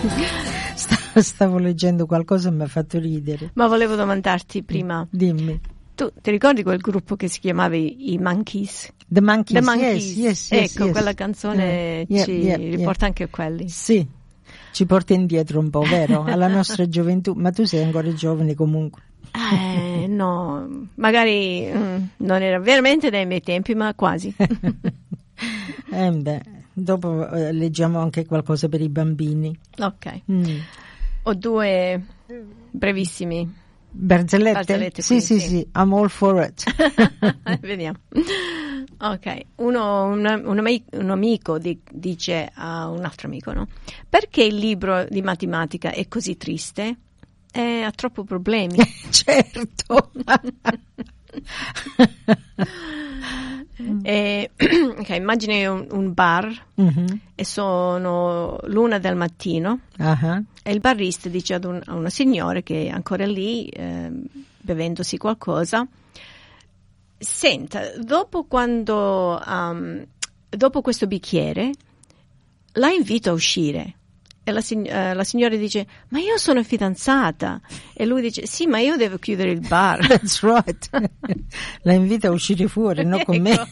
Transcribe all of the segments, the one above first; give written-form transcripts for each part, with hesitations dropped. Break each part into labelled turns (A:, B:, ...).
A: Stavo leggendo qualcosa e mi ha fatto ridere.
B: Ma volevo domandarti prima.
A: Dimmi.
B: Tu ti ricordi quel gruppo che si chiamava i Monkees?
A: The Monkees. Yes,
B: ecco,
A: yes.
B: quella canzone ci riporta anche a quelli.
A: Sì, ci porta indietro un po', vero? Alla nostra gioventù. Ma tu sei ancora giovane comunque.
B: No, magari non era veramente dai miei tempi, ma quasi.
A: Dopo leggiamo anche qualcosa per i bambini.
B: Ok. Ho due brevissimi.
A: Barzellette? Sì, I'm all for it.
B: Vediamo. Ok, un amico dice a un altro amico, no? Perché il libro di matematica è così triste? Ha troppo problemi.
A: Certo.
B: Ok, immagini un bar e sono l'1 del mattino e il barista dice a una signora che è ancora lì bevendosi qualcosa: senta, dopo questo bicchiere la invito a uscire. E la signora dice: ma io sono fidanzata. E lui dice: sì, ma io devo chiudere il bar.
A: That's right. La invita a uscire fuori, no, con me.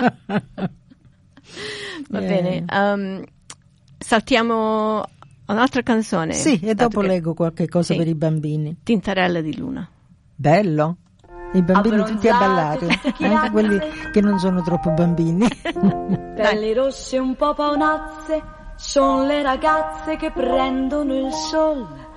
B: Va bene, saltiamo un'altra canzone.
A: Sì, e dopo leggo qualche cosa per i bambini.
B: Tintarella di Luna.
A: Bello. I bambini tutti a ballare, anche quelli che non sono troppo bambini.
C: Pelli rosse un po' paonazze, son le ragazze che prendono il sol.